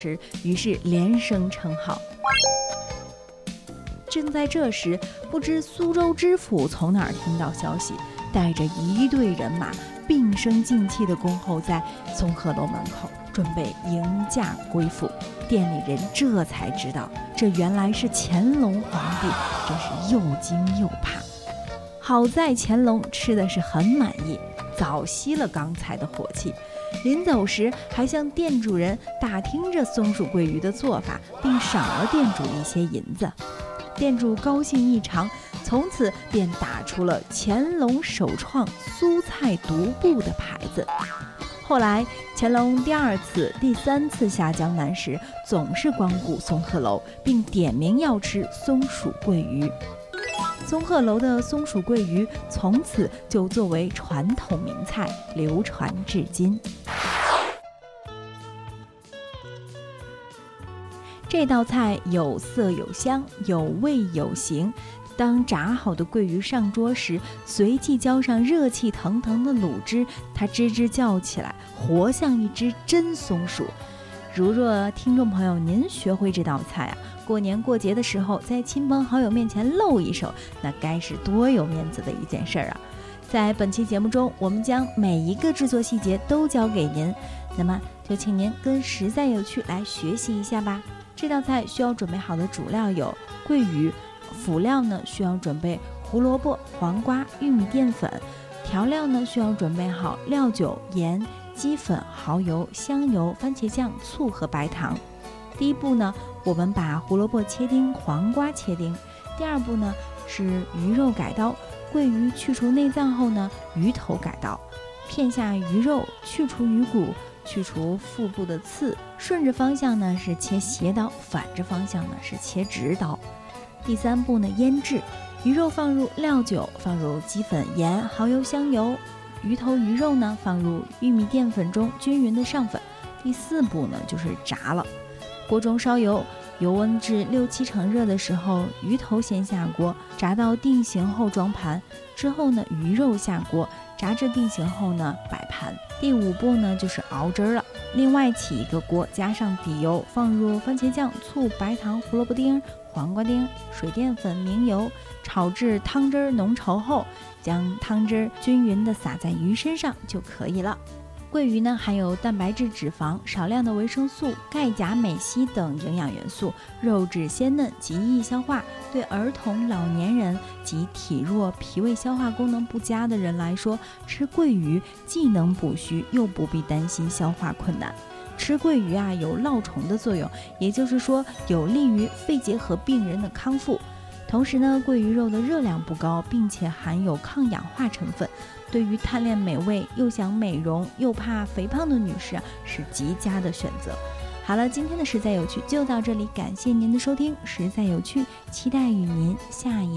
于是连声称好。正在这时，不知苏州知府从哪儿听到消息，带着一队人马并声尽气地恭候在松鹤楼门口，准备迎驾归府。店里人这才知道，这原来是乾隆皇帝，真是又惊又怕。好在乾隆吃的是很满意，早熄了刚才的火气，临走时还向店主人打听着松鼠桂鱼的做法，并赏了店主一些银子。店主高兴异常，从此便打出了乾隆首创蔬菜独步的牌子。后来乾隆第二次、第三次下江南时，总是光顾松鹤楼，并点名要吃松鼠桂鱼。松鹤楼的松鼠桂鱼从此就作为传统名菜流传至今。这道菜有色有香，有味有形。当炸好的桂鱼上桌时，随即浇上热气腾腾的卤汁，它吱吱叫起来，活像一只真松鼠。如若听众朋友您学会这道菜啊，过年过节的时候在亲朋好友面前露一手，那该是多有面子的一件事啊！在本期节目中，我们将每一个制作细节都教给您，那么就请您跟实在有趣来学习一下吧。这道菜需要准备好的主料有桂鱼，辅料呢需要准备胡萝卜、黄瓜、玉米淀粉，调料呢需要准备好料酒、盐、鸡粉、蚝油、香油、番茄酱、醋和白糖。第一步呢，我们把胡萝卜切丁，黄瓜切丁。第二步呢是鱼肉改刀，桂鱼去除内脏后呢，鱼头改刀，片下鱼肉，去除鱼骨，去除腹部的刺，顺着方向呢是切斜刀，反着方向呢是切直刀。第三步呢，腌制，鱼肉放入料酒，放入鸡粉、盐、蚝油、香油，鱼头鱼肉呢放入玉米淀粉中均匀的上粉。第四步呢就是炸了，锅中烧油，油温至6-7成热的时候，鱼头先下锅，炸到定型后装盘，之后呢鱼肉下锅，炸至定型后呢摆盘。第五步呢就是熬汁了，另外起一个锅，加上底油，放入番茄酱、醋、白糖、胡萝卜丁、黄瓜丁、水淀粉、明油，炒至汤汁浓稠后，将汤汁均匀地撒在鱼身上就可以了。桂鱼呢含有蛋白质、脂肪、少量的维生素、钙、钾、镁、硒等营养元素，肉质鲜嫩，极易消化。对儿童、老年人及体弱、脾胃消化功能不佳的人来说，吃桂鱼既能补虚，又不必担心消化困难。吃桂鱼啊有痨虫的作用，也就是说有利于肺结核病人的康复。同时呢，桂鱼肉的热量不高，并且含有抗氧化成分，对于贪恋美味又想美容又怕肥胖的女士是极佳的选择。好了，今天的实在有趣就到这里，感谢您的收听，实在有趣，期待与您下一